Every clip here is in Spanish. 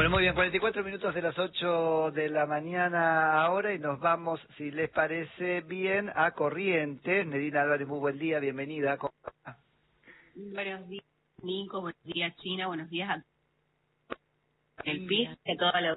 Bueno, muy bien, 44 minutos de las 8 de la mañana ahora y nos vamos, si les parece bien, a Corrientes. Nedina Álvarez, muy buen día, bienvenida. Buenos días, Nico, buenos días, China, buenos días a el PIS, a toda la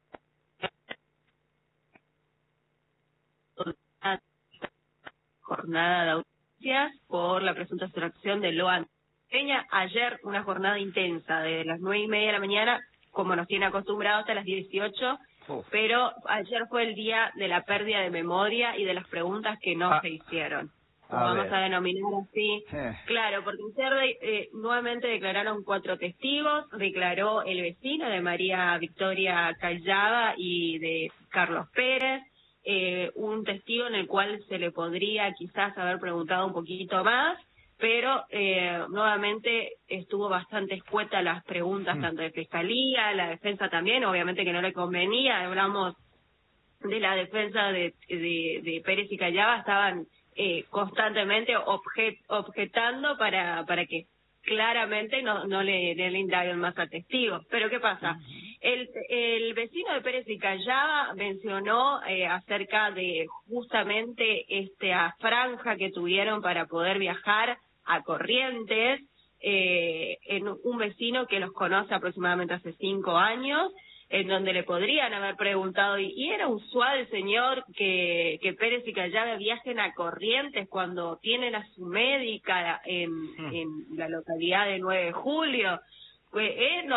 jornada de audiencias por la presunta extracción de Loan Peña. Ayer una jornada intensa, de las 9:30 de la mañana, como nos tiene acostumbrados, hasta las 18, pero ayer fue el día de la pérdida de memoria y de las preguntas que no se hicieron. Lo vamos a denominar así. Claro, porque ayer nuevamente declararon 4 testigos, declaró el vecino de María Victoria Callada y de Carlos Pérez, un testigo en el cual se le podría quizás haber preguntado un poquito más, pero nuevamente estuvo bastante escueta las preguntas, tanto de Fiscalía, la defensa también, obviamente que no le convenía. Hablamos de la defensa de Pérez y Callada, estaban constantemente objetando para que claramente no le indaguen más al testigo. Pero ¿qué pasa? El vecino de Pérez y Callada mencionó acerca de justamente esta franja que tuvieron para poder viajar a Corrientes, en un vecino que los conoce aproximadamente hace 5 años, en donde le podrían haber preguntado, y era usual, señor, que Pérez y Callada viajen a Corrientes cuando tienen a su médica en la localidad de 9 de julio. Pues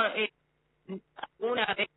una vez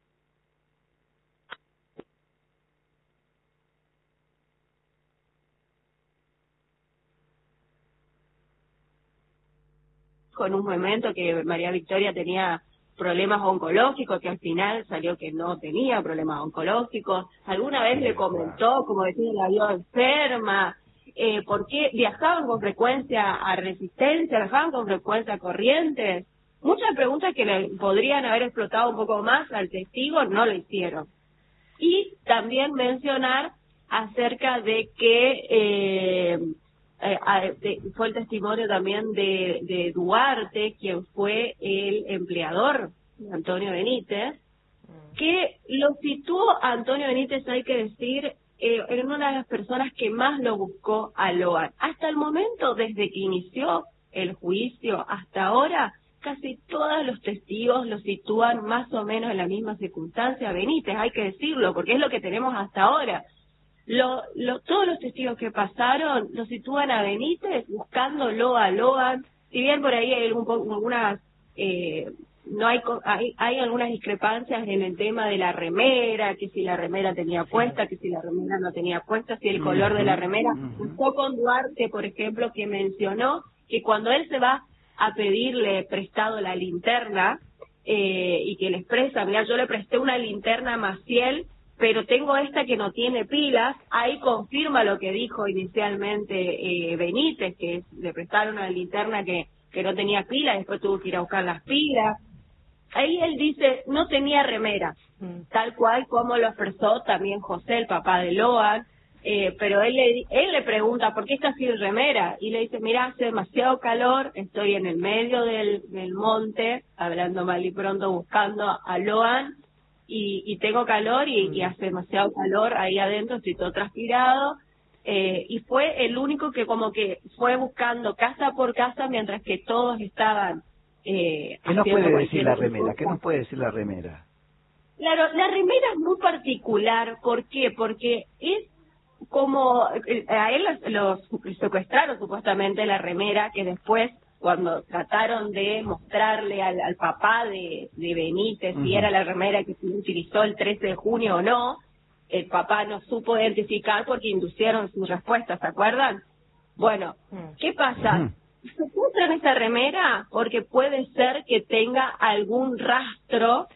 con un momento que María Victoria tenía problemas oncológicos, que al final salió que no tenía problemas oncológicos. Alguna vez le comentó, como decía, la vio enferma, por qué viajaban con frecuencia a Resistencia, viajaban con frecuencia a Corrientes. Muchas preguntas que le podrían haber explotado un poco más al testigo no lo hicieron. Y también mencionar acerca de que fue el testimonio también de Duarte, quien fue el empleador de Antonio Benítez, que lo situó a Antonio Benítez, hay que decir, en una de las personas que más lo buscó a Loan. Hasta el momento, desde que inició el juicio hasta ahora, casi todos los testigos lo sitúan más o menos en la misma circunstancia. Benítez, hay que decirlo, porque es lo que tenemos hasta ahora. Todos los testigos que pasaron lo sitúan a Benítez buscándolo a Loan. Si bien por ahí hay algunas no hay algunas discrepancias en el tema de la remera, que si la remera tenía puesta, que si la remera no tenía puesta, si el color de la remera. Justo con Duarte, por ejemplo, que mencionó que cuando él se va a pedirle prestado la linterna, y que le expresa, mira, yo le presté una linterna a Maciel, pero tengo esta que no tiene pilas. Ahí confirma lo que dijo inicialmente Benítez, que le prestaron una linterna que no tenía pilas, después tuvo que ir a buscar las pilas. Ahí él dice, no tenía remera, tal cual como lo expresó también José, el papá de Loan, pero él le pregunta, ¿por qué estás sin remera? Y le dice, mira, hace demasiado calor, estoy en el medio del monte, hablando mal y pronto, buscando a Loan, y tengo calor y hace demasiado calor ahí adentro, estoy todo transpirado, y fue el único que como que fue buscando casa por casa mientras que todos estaban ¿Qué nos puede decir la remera? ¿Qué nos puede decir la remera? Claro, la remera es muy particular. ¿Por qué? Porque es como a él los secuestraron supuestamente la remera, que después cuando trataron de mostrarle al papá de Benítez si era la remera que se utilizó el 13 de junio o no, el papá no supo identificar porque inducieron sus respuestas, ¿se acuerdan? Bueno, ¿qué pasa? Secuestran esa remera porque puede ser que tenga algún rastro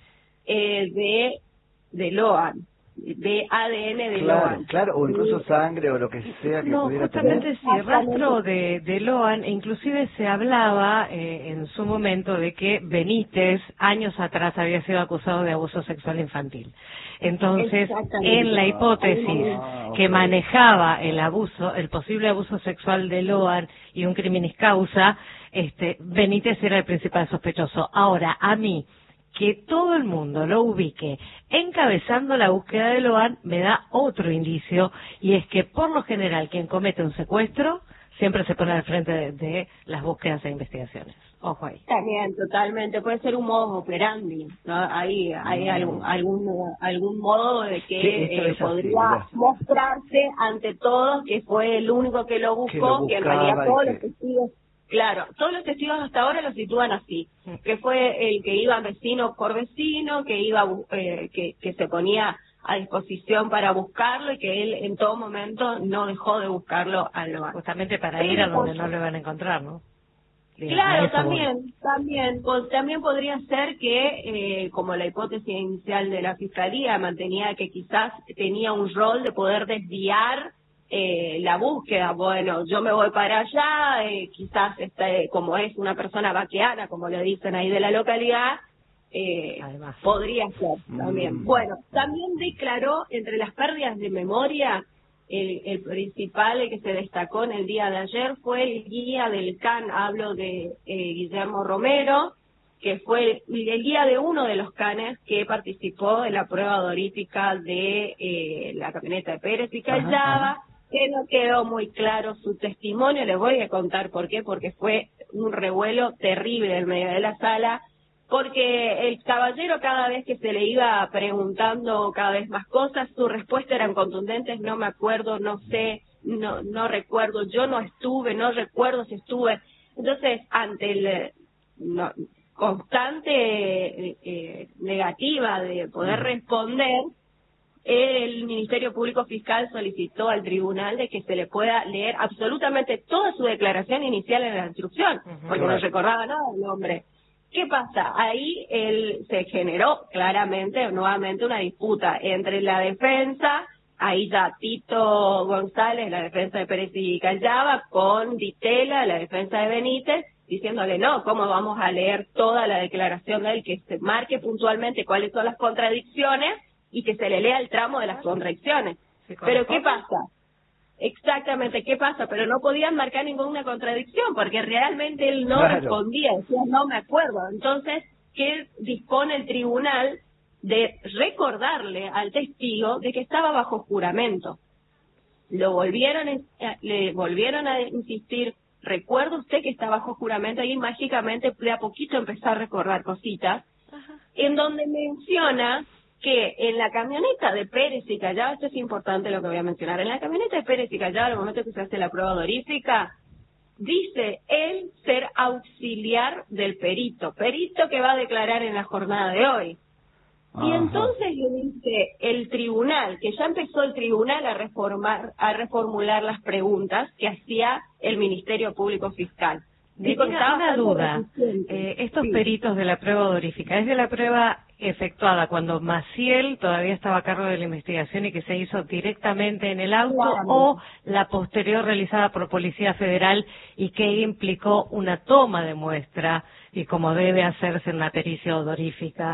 de Loan, de ADN de Loan. Claro, o incluso sangre o lo que sea que pudiera justamente tener. sí, rastro de Loan, e inclusive se hablaba en su momento de que Benítez años atrás había sido acusado de abuso sexual infantil. Entonces, en la hipótesis que manejaba el posible abuso sexual de Loan y un criminis causa, Benítez era el principal sospechoso. Ahora, a mí, que todo el mundo lo ubique encabezando la búsqueda de Loan me da otro indicio, y es que por lo general quien comete un secuestro siempre se pone al frente de las búsquedas e investigaciones. Ojo ahí. También, totalmente. Puede ser un modo operandi, ¿no? Hay algún modo de que podría mostrarse ante todos que fue el único que lo buscó, que en realidad todos los testigos, claro, todos los testigos hasta ahora lo sitúan así, que fue el que iba vecino por vecino, que iba que se ponía a disposición para buscarlo, y que él en todo momento no dejó de buscarlo a Loan. Justamente para ir a donde no lo van a encontrar, ¿no? Claro, también podría ser que, como la hipótesis inicial de la Fiscalía mantenía que quizás tenía un rol de poder desviar la búsqueda. Bueno, yo me voy para allá, quizás como es una persona vaqueana, como le dicen ahí de la localidad, podría ser también. Bueno, también declaró entre las pérdidas de memoria. El principal, el que se destacó en el día de ayer, fue el guía del CAN. Hablo de Guillermo Romero, que fue el guía de uno de los CANes que participó en la prueba odorífica de la camioneta de Pérez y Callava, que no quedó muy claro su testimonio. Les voy a contar por qué, porque fue un revuelo terrible en medio de la sala, porque el caballero, cada vez que se le iba preguntando cada vez más cosas, sus respuestas eran contundentes: no me acuerdo, no sé, no recuerdo, yo no estuve, no recuerdo si estuve. Entonces, ante el constante negativa de poder responder, el Ministerio Público Fiscal solicitó al tribunal de que se le pueda leer absolutamente toda su declaración inicial en la instrucción, porque no recordaba nada el hombre. ¿Qué pasa? Ahí se generó claramente, nuevamente, una disputa entre la defensa, ahí ya Tito González, la defensa de Pérez y Callava, con Ditela, la defensa de Benítez, diciéndole: no, ¿cómo vamos a leer toda la declaración de él? Que se marque puntualmente cuáles son las contradicciones y que se le lea el tramo de las contradicciones. Pero ¿qué pasa? Exactamente, ¿qué pasa? Pero no podían marcar ninguna contradicción, porque realmente él no respondía, decía: no me acuerdo. Entonces, ¿qué dispone el tribunal? De recordarle al testigo de que estaba bajo juramento. Le volvieron a insistir: ¿recuerda usted que está bajo juramento? Y mágicamente, de a poquito, empezó a recordar cositas, en donde menciona que en la camioneta de Pérez y Callava, esto es importante lo que voy a mencionar, en la camioneta de Pérez y Callava, al momento que se hace la prueba odorífica, dice él ser auxiliar del perito que va a declarar en la jornada de hoy. Y entonces le dice el tribunal, que ya empezó el tribunal a reformular las preguntas que hacía el Ministerio Público Fiscal. Una duda, estos peritos de la prueba odorífica, ¿es de la prueba efectuada cuando Maciel todavía estaba a cargo de la investigación y que se hizo directamente en el auto, o la posterior realizada por Policía Federal y que implicó una toma de muestra, y como debe hacerse en la pericia odorífica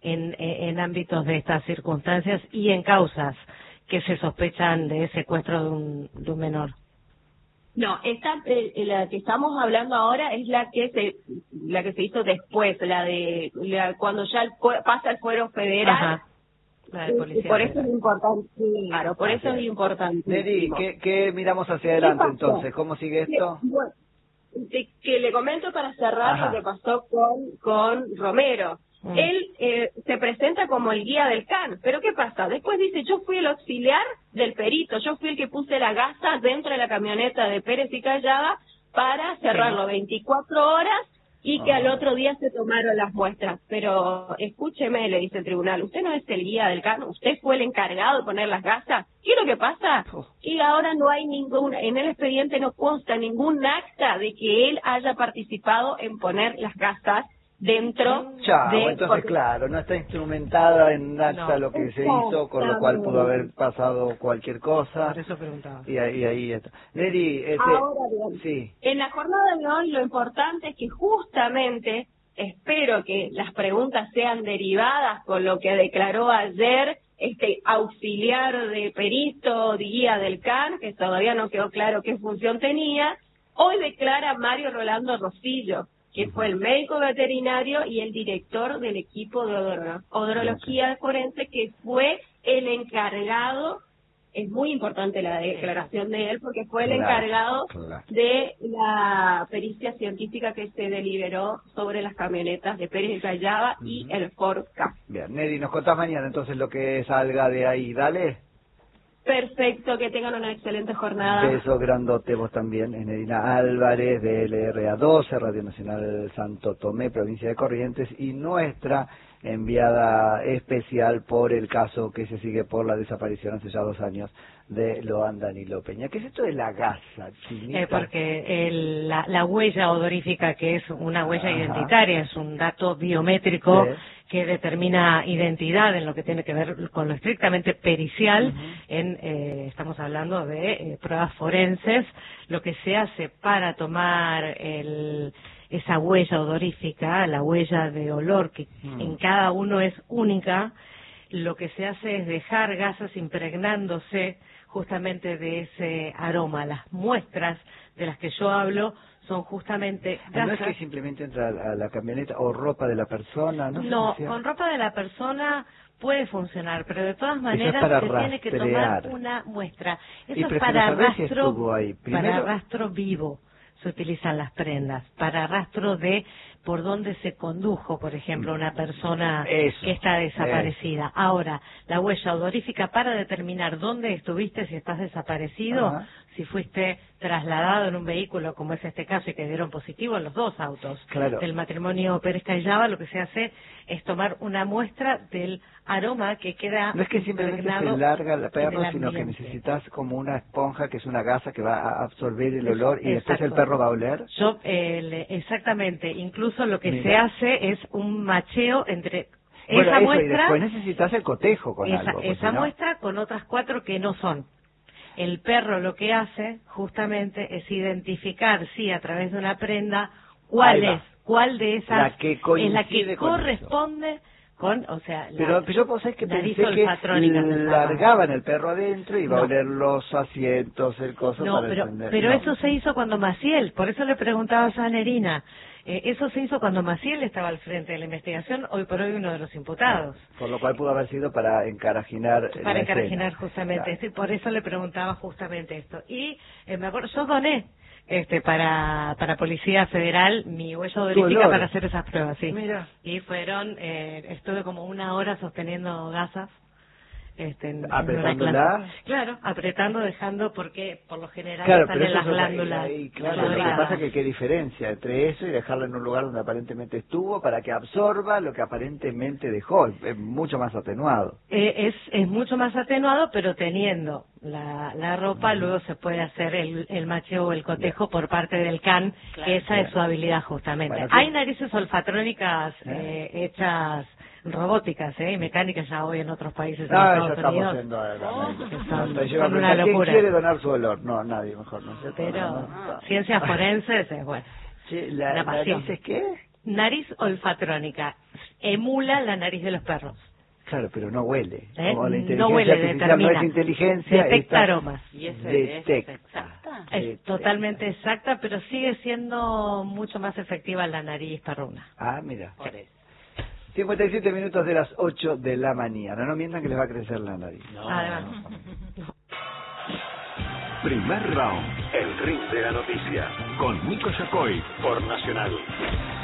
en ámbitos de estas circunstancias y en causas que se sospechan de secuestro de un menor? No, la que estamos hablando ahora es la que se hizo después, cuando ya pasa el fuero federal. La de Policía por eso es importante, claro, por eso es importante. Neri, ¿qué miramos hacia adelante entonces? ¿Cómo sigue esto? Bueno, que le comento para cerrar lo que pasó con Romero. Él se presenta como el guía del CAN, pero ¿qué pasa? Después dice: yo fui el auxiliar del perito, yo fui el que puse la gasa dentro de la camioneta de Pérez y Callava para cerrarlo 24 horas y que al otro día se tomaron las muestras. Pero escúcheme, le dice el tribunal, usted no es el guía del CAN, usted fue el encargado de poner las gasas. ¿Qué es lo que pasa? Y ahora no hay en el expediente no consta ningún acta de que él haya participado en poner las gasas dentro entonces claro, no está instrumentada en acta lo que se hizo, con lo cual pudo haber pasado cualquier cosa. Por eso preguntaba. Y ahí está. Neri, ahora bien, en la jornada de hoy lo importante es que justamente espero que las preguntas sean derivadas con lo que declaró ayer este auxiliar de perito, guía del CAN, que todavía no quedó claro qué función tenía. Hoy declara Mario Rolando Rosillo. que fue el médico veterinario y el director del equipo de odrología forense, que fue el encargado. Es muy importante la declaración de él porque fue el encargado de la pericia científica que se deliberó sobre las camionetas de Pérez de Callaba y el Ford Ka. Bien, Neri, nos contás mañana entonces lo que salga de ahí, dale. Perfecto, que tengan una excelente jornada. Beso grandote, vos también, Nerina Álvarez, de LRA 12, Radio Nacional Santo Tomé, provincia de Corrientes, y nuestra enviada especial por el caso que se sigue por la desaparición hace ya 2 años de Loan Danilo Peña. ¿Qué es esto de la gasa, Chinita? Porque la huella odorífica, que es una huella identitaria, es un dato biométrico que determina identidad en lo que tiene que ver con lo estrictamente pericial. Estamos hablando de pruebas forenses. Lo que se hace para tomar esa huella odorífica, la huella de olor, que en cada uno es única, lo que se hace es dejar gasas impregnándose justamente de ese aroma. Las muestras de las que yo hablo son justamente gasas. ¿No es que simplemente entra a la camioneta o ropa de la persona? No, con ropa de la persona puede funcionar, pero de todas maneras se tiene que tomar una muestra. Eso es para rastro vivo. Se utilizan las prendas para rastro de por dónde se condujo, por ejemplo, una persona que está desaparecida. Ahora, la huella odorífica para determinar dónde estuviste, si estás desaparecido, si fuiste trasladado en un vehículo, como es este caso, y que dieron positivo en los 2 autos del matrimonio Pérez Callaba, lo que se hace es tomar una muestra del aroma que queda. No es que simplemente se larga el perro, sino que necesitas como una esponja, que es una gasa que va a absorber el olor y después el perro va a oler. Exactamente, incluso lo que se hace es un macheo entre esa muestra, y después necesitas el cotejo con esa muestra con otras 4 que no son. El perro lo que hace justamente es identificar, a través de una prenda, cuál de esas es la que corresponde con, pero yo sabés que pensé que largaban el perro adentro y iba a oler los asientos, el coso para encender. Pero eso se hizo cuando Maciel, por eso le preguntaba a Nerina, eso se hizo cuando Maciel estaba al frente de la investigación, hoy por hoy uno de los imputados. Por lo cual pudo haber sido para encarajinar justamente, sí, por eso le preguntaba justamente esto. Y me acuerdo, yo doné para Policía Federal mi huella odorífica para hacer esas pruebas, sí. Mira. Y fueron, estuve como 1 hora sosteniendo gasas. ¿Apretándola? Claro, apretando, dejando, porque por lo general salen las glándulas. Claro, lo que pasa es que qué diferencia entre eso y dejarlo en un lugar donde aparentemente estuvo para que absorba lo que aparentemente dejó. Es mucho más atenuado. Es mucho más atenuado, pero teniendo la ropa, luego se puede hacer el macheo o el cotejo por parte del CAN, que esa es su habilidad justamente. Bueno, hay narices olfatrónicas hechas robóticas, y mecánicas ya hoy en otros países de Estados Unidos. Son una locura. ¿Quién quiere donar su olor? No, nadie, mejor no sé. Pero ciencias forenses es bueno. ¿La nariz es qué? Nariz olfatrónica. Emula la nariz de los perros. Claro, pero no huele. No huele, determina. No es inteligencia. Detecta aromas. ¿Y ese detecta. es exacta? Es totalmente exacta, pero sigue siendo mucho más efectiva la nariz perruna. Ah, mira. 57 minutos de las 8 de la mañana. No mientan que les va a crecer la nariz. Primer round, el ring de la noticia, con Nico Yacoy por Nacional.